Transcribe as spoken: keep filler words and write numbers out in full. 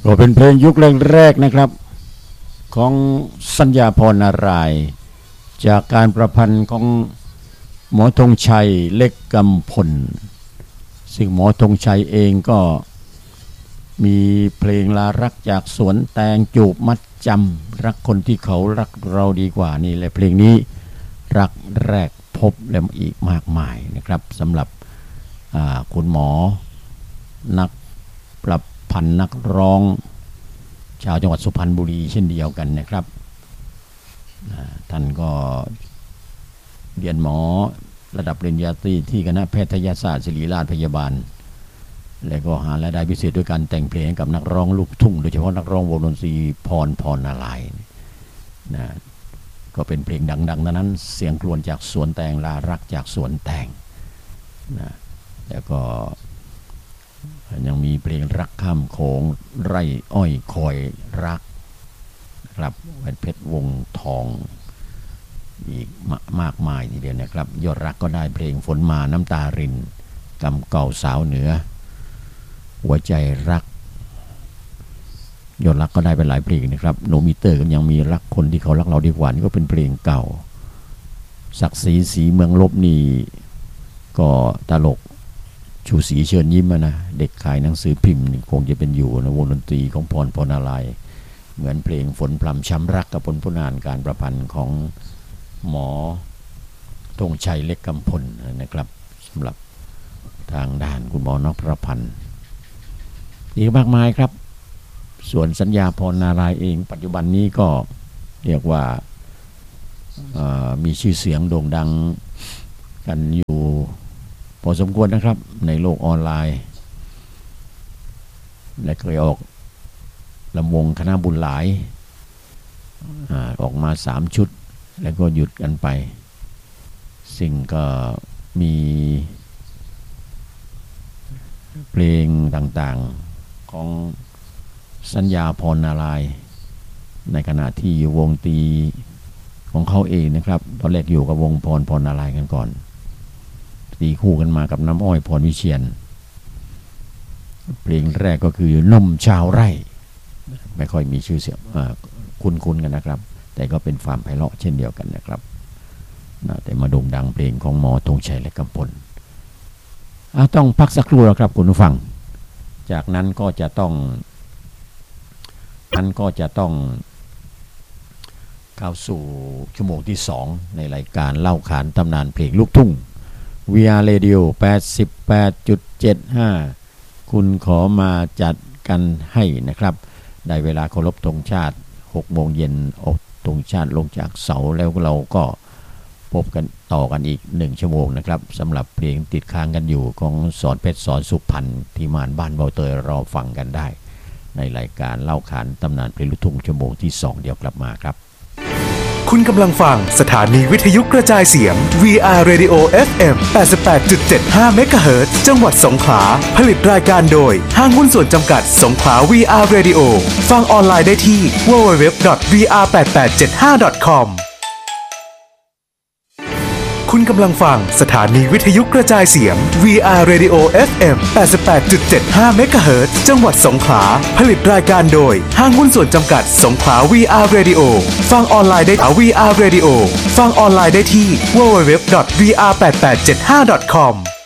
ก็เป็นเพลงยุคแรกๆนะครับของสัญญาพรนารายณ์จากการประพันธ์ของหมอธงชัยเล็กกำพลซึ่งหมอธงชัยเองก็มีเพลงลารักจากสวนแตงจูบมัดจำรักคนที่เขารักเราดีกว่านี่แหละเพลงนี้รักแรกพบและอีกมากมายนะครับสำหรับคุณหมอนักประพันธ์นักร้องชาวจังหวัดสุพรรณบุรีเช่นเดียวกันนะครับท่านก็เรียนหมอระดับปริญญาตรีที่คณะแพทยศาสตร์ศิริราชพยาบาลและก็หารายได้พิเศษด้วยการแต่งเพลงกับนักร้องลูกทุ่งโดยเฉพาะนักร้องวงดนตรีพรพรนารายณ์นะก็เป็นเพลงดังๆนั้นเสียงกลวนจากสวนแตงลารักจากสวนแตงนะแล้วก็ยังมีเพลงรักข้ามโขงไร่อ้อยคอยรักครับแหวนเพชรวงทองอีกมากมายทีเดียวนะครับยอดรักก็ได้เพลงฝนมาน้ำตารินกำเก่าสาวเหนือหัวใจรักยอดรักก็ได้ไปหลายเพลงนะครับโนมิเตอร์ก็ยังมีรักคนที่เขารักเราดีกว่านี่ก็เป็นเพลงเก่าศักดิ์ศรีสีเมืองลบนี่ก็ตลกชูศรีเชิญยิ้มนะเด็กขายหนังสือพิมพ์คงจะเป็นอยู่ในวงดนตรีของพรพรนารายณ์เหมือนเพลงฝนพรำช้ำรักกับผลผลงานการประพันธ์ของหมอธงชัยเล็กกำพลนะครับสำหรับทางด้านคุณหมอนักประพันธ์อีกมากมายครับส่วนสัญญาพรนารายณ์เองปัจจุบันนี้ก็เรียกว่ามีชื่อเสียงโด่งดังกันอยู่พอสมควรนะครับในโลกออนไลน์และเคยออกลำวงคณะบุญหลายออกมาสามชุดแล้วก็หยุดกันไปสิ่งก็มีเพลงต่างๆของสัญญาพรนารายณ์ในขณะที่วงตีของเขาเองนะครับตอนแรกอยู่กับวงพรพรนารายณ์กันก่อนตีคู่กันมากับน้ำอ้อยพรวิเชียรเพลงแรกก็คือนมชาวไร่ไม่ค่อยมีชื่อเสียงคุ้นๆกันนะครับแต่ก็เป็นความไพเราะเช่นเดียวกันนะครับนะแต่มาโด่งดังเพลงของหมอธงชัยและกำพลต้องพักสักครู่แล้วครับคุณผู้ฟังจากนั้นก็จะต้องนั้นก็จะต้องเข้าสู่ชั่วโมงที่สองในรายการเล่าขานตำนานเพลงลูกทุ่ง วี อาร์ Radio แปดสิบแปดจุดเจ็ดห้า คุณขอมาจัดกันให้นะครับได้เวลาเคารพธงชาติหกโมงเย็นออกธงชาติลงจากเสาแล้วเราก็พบกันต่อกันอีกหนึ่งชั่วโมงนะครับสำหรับเพลงติดค้างกันอยู่ของสอนเพชรสอนสุพรรณที่มานบ้านเบาเตยรอฟังกันได้ในรายการเล่าขานตำนานเพลงลูกทุ่งชั่วโมงที่สองเดียวกลับมาครับคุณกำลังฟังสถานีวิทยุกระจายเสียง วี อาร์ Radio เอฟ เอ็ม แปดสิบแปดจุดเจ็ดห้า เมกะเฮิรตซ์ จังหวัดสงขลาผลิตรายการโดยห้างหุ้นส่วนจำกัดสงขลา วี อาร์ Radio ฟังออนไลน์ได้ที่ ดับเบิลยู ดับเบิลยู ดับเบิลยู ดอท วี อาร์ แปดแปดเจ็ดห้า ดอท คอม คุณกำลังฟังสถานีวิทยุกระจายเสียง วี อาร์ Radio เอฟ เอ็ม แปดสิบแปดจุดเจ็ดห้า เมกะเฮิรตซ์ จังหวัดสงขลาผลิตรายการโดยห้างหุ้นส่วนจำกัดสงขลา วี อาร์ Radio ฟังออนไลน์ได้ที่ วี อาร์ Radio ฟังออนไลน์ได้ที่ ดับเบิลยู ดับเบิลยู ดับเบิลยู ดอท วี อาร์ แปดแปดเจ็ดห้า ดอท คอม